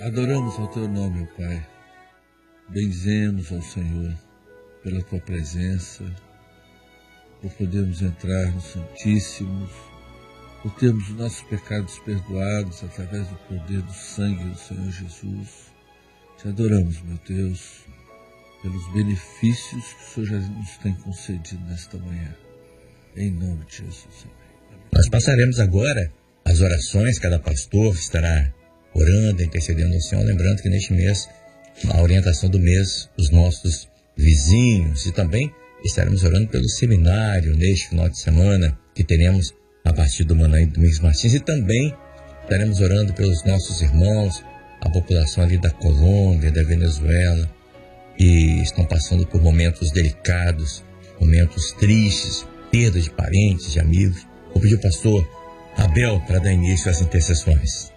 Adoramos ao Teu nome, ó Pai. Bendizemos ao Senhor pela Tua presença, por podermos entrar no Santíssimo, por termos os nossos pecados perdoados através do poder do sangue do Senhor Jesus. Te adoramos, meu Deus, pelos benefícios que o Senhor já nos tem concedido nesta manhã. Em nome de Jesus. Amém. Nós passaremos agora as orações, cada pastor estará orando, intercedendo ao Senhor, lembrando que neste mês, na orientação do mês, os nossos vizinhos, e também estaremos orando pelo seminário neste final de semana, que teremos a partir do Manaí Domingos Martins, e também estaremos orando pelos nossos irmãos, a população ali da Colômbia, da Venezuela, que estão passando por momentos delicados, momentos tristes, perda de parentes, de amigos. Vou pedir ao pastor Abel para dar início às intercessões.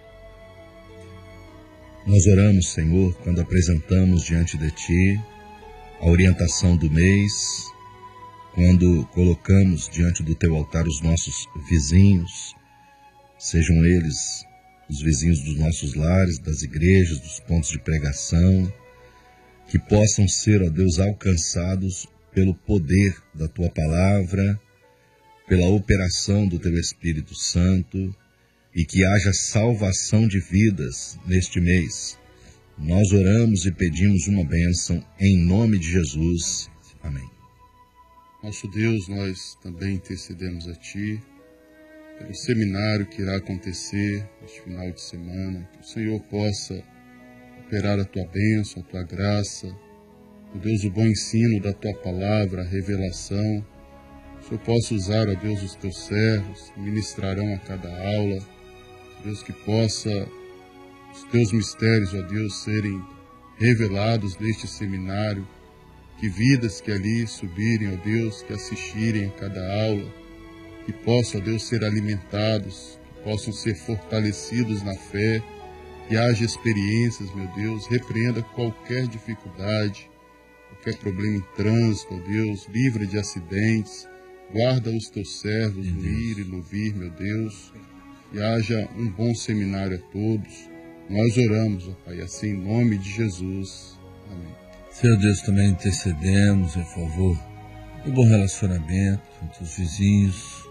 Nós oramos, Senhor, quando apresentamos diante de Ti a orientação do mês, quando colocamos diante do Teu altar os nossos vizinhos, sejam eles os vizinhos dos nossos lares, das igrejas, dos pontos de pregação, que possam ser, ó Deus, alcançados pelo poder da Tua palavra, pela operação do Teu Espírito Santo, e que haja salvação de vidas neste mês. Nós oramos e pedimos uma bênção em nome de Jesus. Amém. Nosso Deus, nós também intercedemos a Ti pelo seminário que irá acontecer neste final de semana, que o Senhor possa operar a Tua bênção, a Tua graça, ó Deus, o bom ensino da Tua palavra, a revelação. O Senhor possa usar, ó Deus, os Teus servos, que ministrarão a cada aula. Deus, que possa os Teus mistérios, ó Deus, serem revelados neste seminário, que vidas que ali subirem, ó Deus, que assistirem a cada aula, que possam, ó Deus, ser alimentados, que possam ser fortalecidos na fé, que haja experiências, meu Deus, repreenda qualquer dificuldade, qualquer problema em trânsito, ó Deus, livra de acidentes, guarda os Teus servos no ir e no vir, meu Deus, que haja um bom seminário a todos. Nós oramos, ó Pai, assim em nome de Jesus. Amém. Senhor Deus, também intercedemos em favor do bom relacionamento entre os vizinhos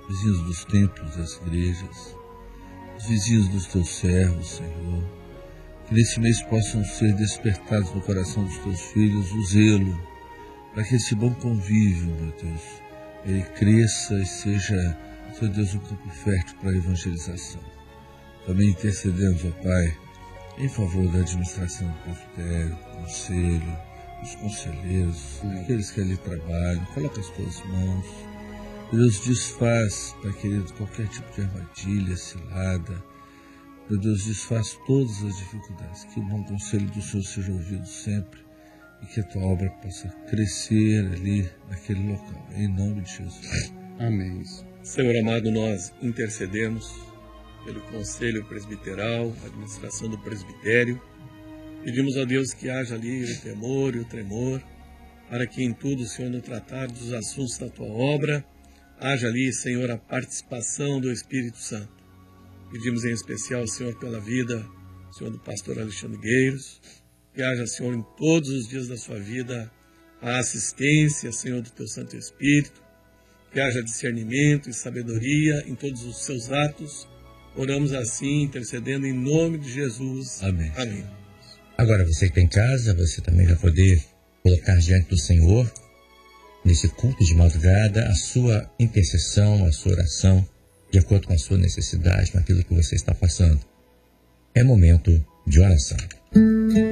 dos templos das igrejas, os vizinhos dos Teus servos, Senhor, que nesse mês possam ser despertados no coração dos Teus filhos o zelo, para que esse bom convívio, meu Deus, ele cresça e seja, Senhor Deus, um campo fértil para a evangelização. Também intercedemos, ó Pai, em favor da administração do presbitério, do conselho, dos conselheiros, aqueles que ali trabalham. Coloca as Tuas mãos. Deus, desfaz, Pai querido, qualquer tipo de armadilha, cilada. Meu Deus, desfaz todas as dificuldades. Que o bom conselho do Senhor seja ouvido sempre e que a Tua obra possa crescer ali naquele local. Em nome de Jesus. Amém. Senhor amado, nós intercedemos pelo Conselho Presbiteral, a administração do presbitério. Pedimos a Deus que haja ali o temor e o tremor, para que em tudo, Senhor, no tratar dos assuntos da Tua obra, haja ali, Senhor, a participação do Espírito Santo. Pedimos em especial, Senhor, pela vida, Senhor, do pastor Alexandre Gueiros, que haja, Senhor, em todos os dias da sua vida, a assistência, Senhor, do Teu Santo Espírito, que haja discernimento e sabedoria em todos os seus atos. Oramos assim, intercedendo em nome de Jesus. Amém. Amém. Agora, você que está em casa, você também vai poder colocar diante do Senhor, nesse culto de madrugada, a sua intercessão, a sua oração, de acordo com a sua necessidade, naquilo que você está passando. É momento de oração.